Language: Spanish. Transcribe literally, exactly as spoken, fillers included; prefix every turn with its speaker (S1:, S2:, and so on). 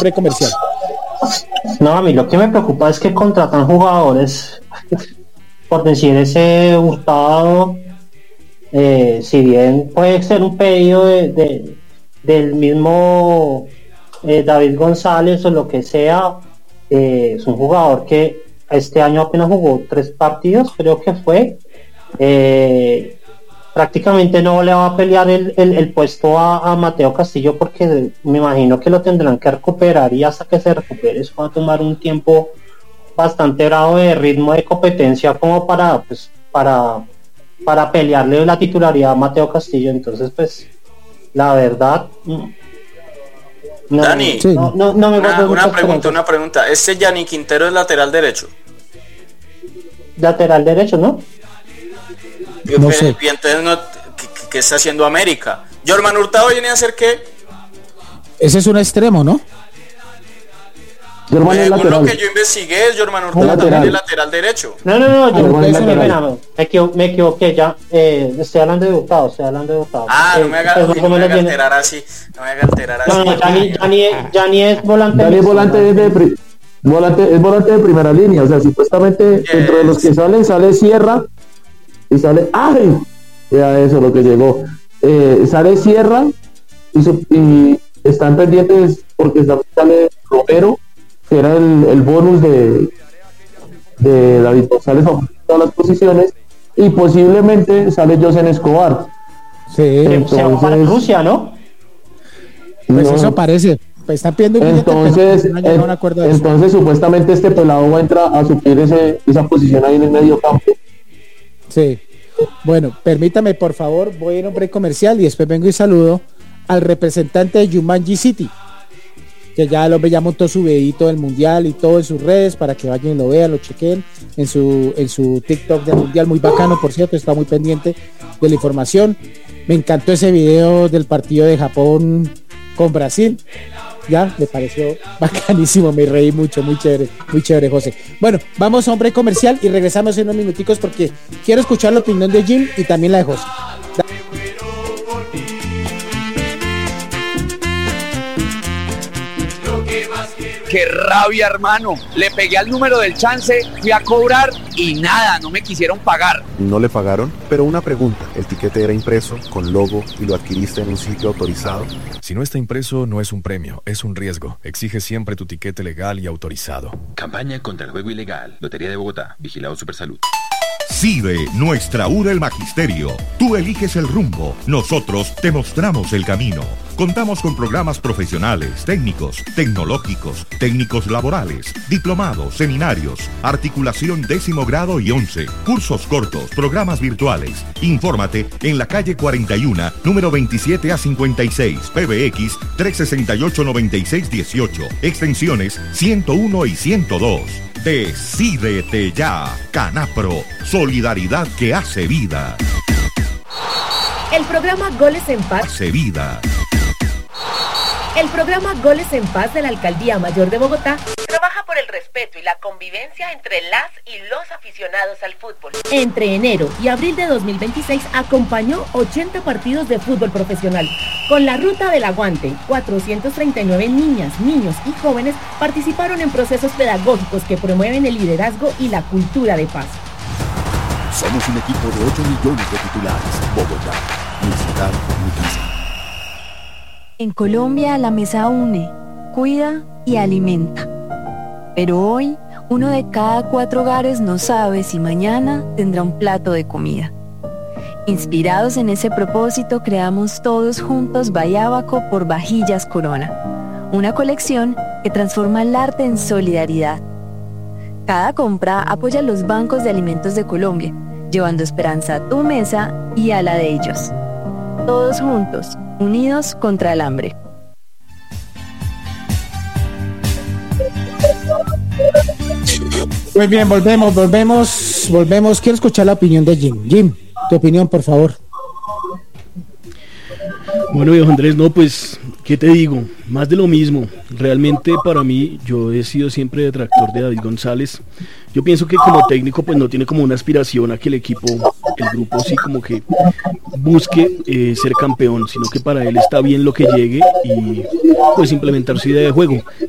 S1: break comercial.
S2: No, a mí lo que me preocupa es que contratan jugadores, por decir ese Hurtado, eh, si bien puede ser un pedido de, de del mismo eh, David González o lo que sea, eh, es un jugador que este año apenas jugó tres partidos, creo que fue, eh, prácticamente no le va a pelear el, el, el puesto a, a Mateo Castillo, porque me imagino que lo tendrán que recuperar, y hasta que se recupere eso va a tomar un tiempo bastante bravo de ritmo de competencia como para pues para para pelearle la titularidad a Mateo Castillo. Entonces pues la verdad no,
S3: Dani,
S2: no, no, no me
S3: una, una pregunta, una pregunta. ¿Este Gianni Quintero es lateral derecho?
S2: Lateral derecho, ¿no?
S3: Yo,
S1: no
S3: pero,
S1: sé.
S3: Y entonces no, ¿qué, qué está haciendo América? ¿Jorman Hurtado viene a hacer qué?
S1: Ese es un extremo, ¿no?
S4: Germán es
S3: Según
S4: lateral.
S3: lo que yo investigué, Jorman Hurtado
S4: Lateral.
S3: también es lateral derecho.
S2: No, no, no, yo,
S4: Ah,
S2: eso
S4: lateral.
S2: me, pena, me, equivo, me equivoqué ya, eh, estoy hablando de Hurtado, estoy hablando de Hurtado.
S3: Ah,
S2: eh,
S3: no me haga,
S2: pues,
S3: uy,
S2: más
S3: no
S2: o
S3: me
S2: menos
S3: haga
S2: viene-
S3: alterar así. No me haga alterar así.
S2: No, no, ya ni, ya ni, ya ni es volante.
S4: Dani es volante de, pri- volante, es volante de primera línea, o sea, supuestamente
S3: Yes.
S4: dentro de los que salen, sale Sierra y sale, ¡ay! Ya eso lo que llegó. Eh, sale Sierra y, su- y están pendientes porque sale Romero, que era el, el bonus de, de David González en todas las posiciones, y posiblemente sale Josen Escobar.
S1: Sí.
S2: Se, se va para
S4: Entonces-
S2: Rusia, ¿no?
S1: Pues
S4: No.
S1: eso parece. Pues están pidiendo un billete,
S4: Entonces,
S1: pero no han llegado a un acuerdo de eso.
S4: entonces supuestamente este pelado va a entrar a suplir ese, esa posición ahí en el medio campo.
S1: Sí. Bueno, permítame, por favor, voy a ir a un break comercial y después vengo y saludo al representante de Jumanji City, que ya el hombre ya montó su videito del mundial y todo en sus redes para que vayan y lo vean, lo chequen en su en su TikTok del mundial, muy bacano, por cierto, está muy pendiente de la información. Me encantó ese video del partido de Japón con Brasil. Ya, me pareció bacanísimo, me reí mucho, muy chévere, muy chévere, José. Bueno, vamos a un break comercial y regresamos en unos minuticos porque quiero escuchar la opinión de Jim y también la de José.
S5: ¡Qué rabia, hermano! Le pegué al número del chance, fui a cobrar y nada, no me quisieron pagar.
S6: No le pagaron, pero una pregunta. ¿El tiquete era impreso, con logo y lo adquiriste en un sitio autorizado?
S7: Si no está impreso, no es un premio, es un riesgo. Exige siempre tu tiquete legal y autorizado.
S8: Campaña contra el juego ilegal. Lotería de Bogotá. Vigilado Supersalud.
S9: CIDE, nuestra U R el Magisterio. Tú eliges el rumbo, nosotros te mostramos el camino. Contamos con programas profesionales, técnicos, tecnológicos, técnicos laborales, diplomados, seminarios, articulación décimo grado y once, cursos cortos, programas virtuales. Infórmate en la calle cuarenta y uno, número veintisiete a cincuenta y seis, P B X trescientos sesenta y ocho, noventa y seis dieciocho, extensiones ciento uno y ciento dos. Decídete ya, Canapro, solidaridad que hace vida.
S10: El programa Goles en Paz.
S9: Hace vida.
S10: El programa Goles en Paz de la Alcaldía Mayor de Bogotá trabaja por el respeto y la convivencia entre las y los aficionados al fútbol. Entre enero y abril de dos mil veintiséis acompañó ochenta partidos de fútbol profesional. Con la Ruta del Aguante, cuatrocientos treinta y nueve niñas, niños y jóvenes participaron en procesos pedagógicos que promueven el liderazgo y la cultura de paz.
S11: Somos un equipo de ocho millones de titulares. Bogotá, mi ciudad, mi casa.
S12: En Colombia la mesa une, cuida y alimenta. Pero hoy, uno de cada cuatro hogares no sabe si mañana tendrá un plato de comida. Inspirados en ese propósito, creamos todos juntos Bayábaco por Vajillas Corona, una colección que transforma el arte en solidaridad. Cada compra apoya los bancos de alimentos de Colombia, llevando esperanza a tu mesa y a la de ellos. Todos juntos, unidos contra el hambre.
S1: Muy bien, volvemos, volvemos, volvemos. Quiero escuchar la opinión de Jim. Jim, tu opinión, por favor.
S13: Bueno, viejo Andrés, no, pues, ¿qué te digo? Más de lo mismo. Realmente para mí, yo he sido siempre detractor de David González. Yo pienso que como técnico, pues no tiene como una aspiración a que el equipo, el grupo sí como que busque eh, ser campeón, sino que para él está bien lo que llegue y pues implementar su idea de juego.